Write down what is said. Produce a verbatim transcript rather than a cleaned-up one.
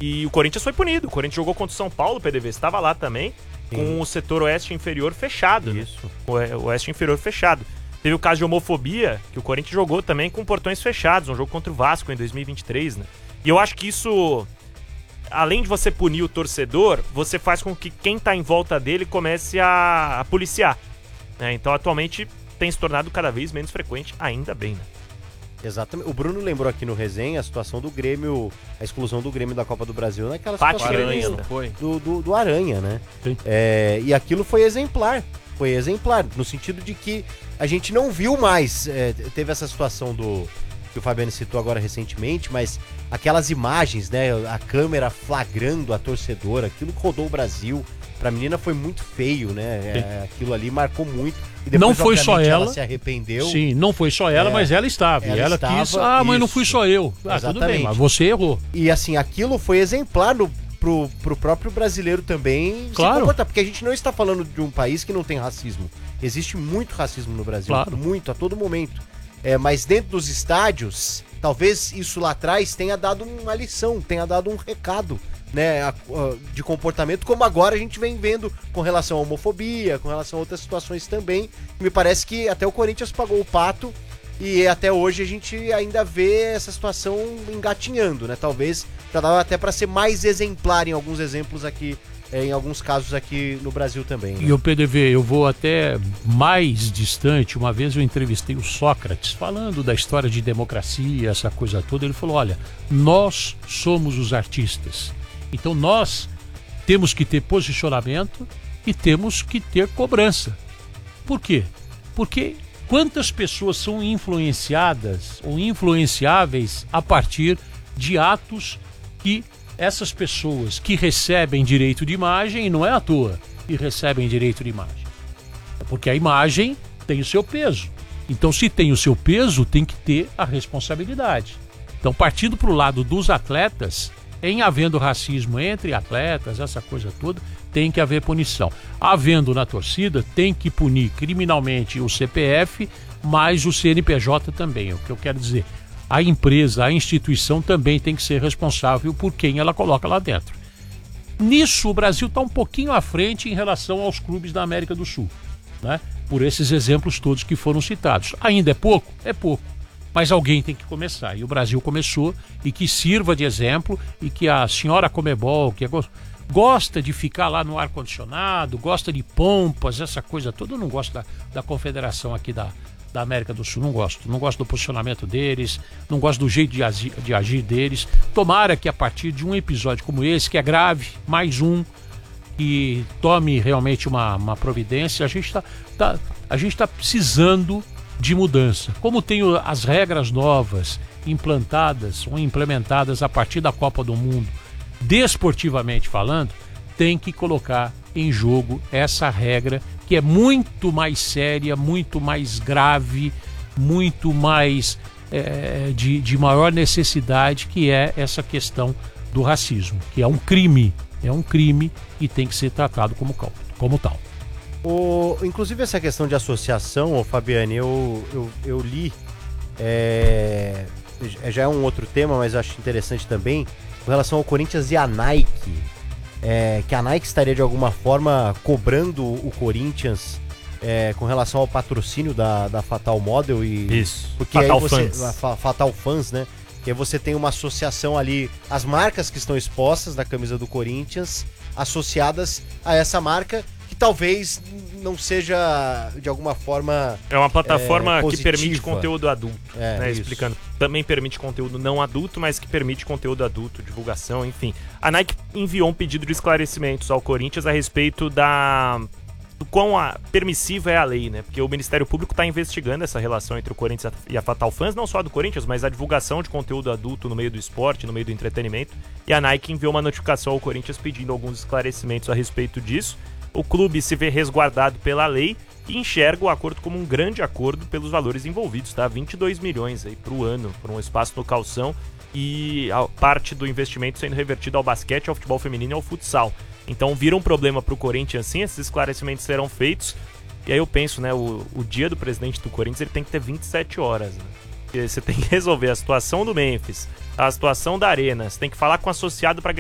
E o Corinthians foi punido. O Corinthians jogou contra o São Paulo, o P D V estava lá também, sim, com o setor oeste inferior fechado. Isso. Né? O oeste inferior fechado. Teve o caso de homofobia, que o Corinthians jogou também com portões fechados, um jogo contra o Vasco em dois mil e vinte e três, né? E eu acho que isso, além de você punir o torcedor, você faz com que quem tá em volta dele comece a, a policiar, né? Então, atualmente, tem se tornado cada vez menos frequente, ainda bem, né? Exatamente. O Bruno lembrou aqui no resenha a situação do Grêmio, a exclusão do Grêmio da Copa do Brasil naquela Pátio situação Aranha, do, não foi? Do, do, do Aranha, né? É, e aquilo foi exemplar. Foi exemplar, no sentido de que a gente não viu mais. É, teve essa situação do que o Fabiano citou agora recentemente, mas aquelas imagens, né? A câmera flagrando a torcedora, aquilo que rodou o Brasil. Pra menina foi muito feio, né? É, aquilo ali marcou muito. E depois, não foi só ela, ela se arrependeu. Sim, não foi só ela, é, mas ela estava. Ela, ela estava, quis, ah, mas isso, não fui só eu. Ah, exatamente. Tudo bem, mas você errou. E assim, aquilo foi exemplar no, pro, pro próprio brasileiro também, claro, se comportar. Porque a gente não está falando de um país que não tem racismo. Existe muito racismo no Brasil. Claro. Muito, a todo momento. É, mas dentro dos estádios, talvez isso lá atrás tenha dado uma lição, tenha dado um recado, né, de comportamento, como agora a gente vem vendo com relação à homofobia, com relação a outras situações também. Me parece que até o Corinthians pagou o pato e até hoje a gente ainda vê essa situação engatinhando, né? Talvez já dava até para ser mais exemplar em alguns exemplos aqui, em alguns casos aqui no Brasil também, né? E o P D V, eu vou até mais distante. Uma vez eu entrevistei o Sócrates falando da história de democracia, essa coisa toda. Ele falou, olha, nós somos os artistas. Então nós temos que ter posicionamento e temos que ter cobrança. Por quê? Porque quantas pessoas são influenciadas ou influenciáveis a partir de atos que essas pessoas que recebem direito de imagem, e não é à toa que recebem direito de imagem, porque a imagem tem o seu peso. Então, se tem o seu peso, tem que ter a responsabilidade. Então, partindo para o lado dos atletas, em havendo racismo entre atletas, essa coisa toda, tem que haver punição. Havendo na torcida, tem que punir criminalmente o C P F, mas o C N P J também. O que eu quero dizer, a empresa, a instituição também tem que ser responsável por quem ela coloca lá dentro. Nisso, o Brasil está um pouquinho à frente em relação aos clubes da América do Sul, né? Por esses exemplos todos que foram citados. Ainda é pouco? É pouco. Mas alguém tem que começar, e o Brasil começou, e que sirva de exemplo, e que a senhora Comebol, que é go- gosta de ficar lá no ar-condicionado, gosta de pompas, essa coisa toda. Eu não gosto da, da confederação aqui da, da América do Sul, não gosto. Não gosto do posicionamento deles, não gosto do jeito de agir, de agir deles. Tomara que a partir de um episódio como esse, que é grave, mais um, que tome realmente uma, uma providência. A gente está tá, a gente tá precisando de mudança. Como tem as regras novas implantadas ou implementadas a partir da Copa do Mundo, desportivamente falando, tem que colocar em jogo essa regra que é muito mais séria, muito mais grave, muito mais é, de, de maior necessidade, que é essa questão do racismo, que é um crime, é um crime e tem que ser tratado como, como tal. O, inclusive essa questão de associação, oh, Fabiane, eu, eu, eu li, é, já é um outro tema, mas eu acho interessante também, com relação ao Corinthians e a Nike, é, que a Nike estaria de alguma forma cobrando o Corinthians é, com relação ao patrocínio da, da Fatal Model e... Isso, porque Fatal aí você, Fans. A, a Fatal Fans, né? Que aí você tem uma associação ali, as marcas que estão expostas na camisa do Corinthians, associadas a essa marca, que talvez não seja de alguma forma é uma plataforma é, que permite conteúdo adulto, é, né? Explicando, também permite conteúdo não adulto, mas que permite conteúdo adulto, divulgação, enfim. A Nike enviou um pedido de esclarecimentos ao Corinthians a respeito da do quão a, permissiva é a lei, né? Porque o Ministério Público está investigando essa relação entre o Corinthians e a Fatal Fans, não só a do Corinthians, mas a divulgação de conteúdo adulto no meio do esporte, no meio do entretenimento. E a Nike enviou uma notificação ao Corinthians pedindo alguns esclarecimentos a respeito disso. O clube se vê resguardado pela lei e enxerga o acordo como um grande acordo pelos valores envolvidos, tá? vinte e dois milhões aí pro ano, por um espaço no calção, e a parte do investimento sendo revertido ao basquete, ao futebol feminino e ao futsal. Então vira um problema pro Corinthians, sim, esses esclarecimentos serão feitos. E aí eu penso, né, o, o dia do presidente do Corinthians, ele tem que ter vinte e sete horas, né? Porque você tem que resolver a situação do Memphis, a situação da Arena, você tem que falar com o associado para